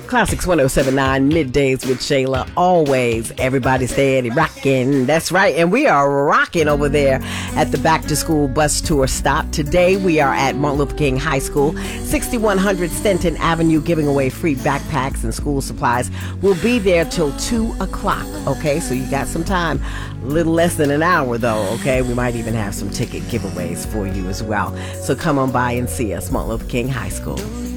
Classics 1079 Middays with Shayla. Always everybody steady rocking. That's right. And we are rocking over there at the back to school bus tour stop. Today we are at Martin Luther King High School, 6100 Stenton Avenue, giving away free backpacks and school supplies. We'll be there till 2 o'clock. Okay, so you got some time. A little less than an hour though. Okay, we might even have some ticket giveaways for you as well. So come on by and see us, Martin Luther King High School.